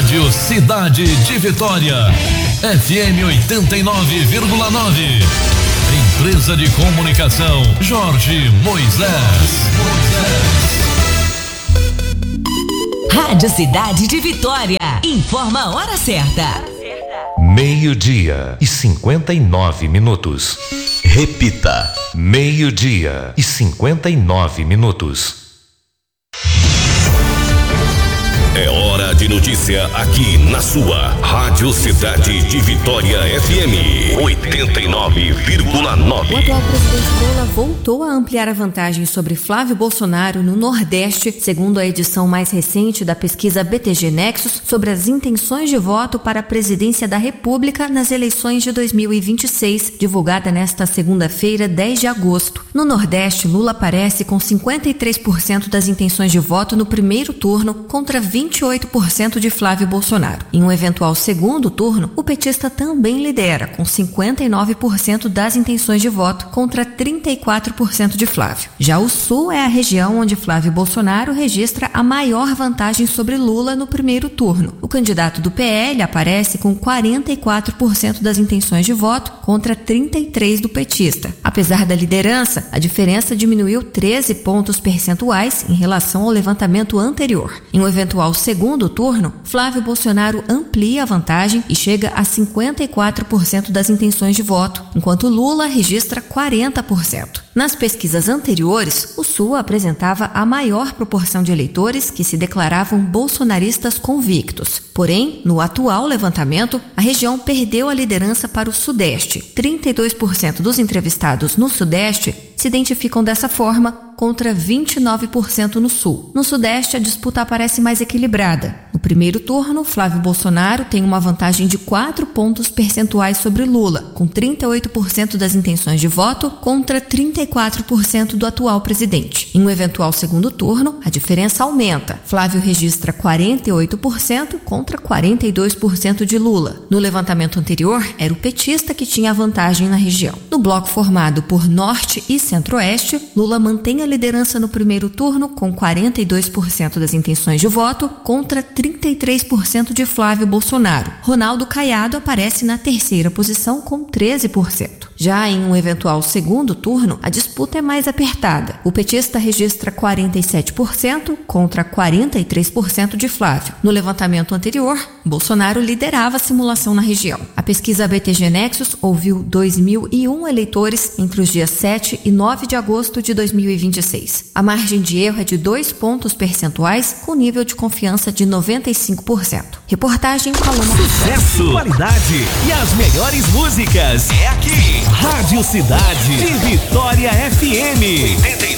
Rádio Cidade de Vitória, FM 89,9. Empresa de Comunicação Jorge Moisés. Rádio Cidade de Vitória, informa a hora certa. 12:59. Repita, 12:59. É hora de notícia aqui na sua Rádio Cidade de Vitória FM 89,9. O atual presidente Lula voltou a ampliar a vantagem sobre Flávio Bolsonaro no Nordeste, segundo a edição mais recente da pesquisa BTG Nexus sobre as intenções de voto para a presidência da República nas eleições de 2026, divulgada nesta segunda-feira, 10 de agosto. No Nordeste, Lula aparece com 53% das intenções de voto no primeiro turno, contra 28% de Flávio Bolsonaro. Em um eventual segundo turno, o petista também lidera, com 59% das intenções de voto contra 34% de Flávio. Já o Sul é a região onde Flávio Bolsonaro registra a maior vantagem sobre Lula no primeiro turno. O candidato do PL aparece com 44% das intenções de voto contra 33% do petista. Apesar da liderança, a diferença diminuiu 13 pontos percentuais em relação ao levantamento anterior. Em um eventual segundo turno, Flávio Bolsonaro amplia a vantagem e chega a 54% das intenções de voto, enquanto Lula registra 40%. Nas pesquisas anteriores, o Sul apresentava a maior proporção de eleitores que se declaravam bolsonaristas convictos. Porém, no atual levantamento, a região perdeu a liderança para o Sudeste. 32% dos entrevistados no Sudeste se identificam dessa forma, contra 29% no Sul. No Sudeste, a disputa aparece mais equilibrada. No primeiro turno, Flávio Bolsonaro tem uma vantagem de 4 pontos percentuais sobre Lula, com 38% das intenções de voto contra 34% do atual presidente. Em um eventual segundo turno, a diferença aumenta. Flávio registra 48% contra 42% de Lula. No levantamento anterior, era o petista que tinha a vantagem na região. No bloco formado por Norte e Centro-Oeste, Lula mantém a liderança no primeiro turno com 42% das intenções de voto contra 33% de Flávio Bolsonaro. Ronaldo Caiado aparece na terceira posição com 13%. Já em um eventual segundo turno, a disputa é mais apertada. O petista registra 47% contra 43% de Flávio. No levantamento anterior, Bolsonaro liderava a simulação na região. A pesquisa BTG Nexus ouviu 2.001 eleitores entre os dias 7 e 9 de agosto de 2026. A margem de erro é de 2 pontos percentuais, com nível de confiança de 95%. Reportagem Paloma. Sucesso, qualidade e as melhores músicas. É aqui, Rádio Cidade de Vitória FM 89,9.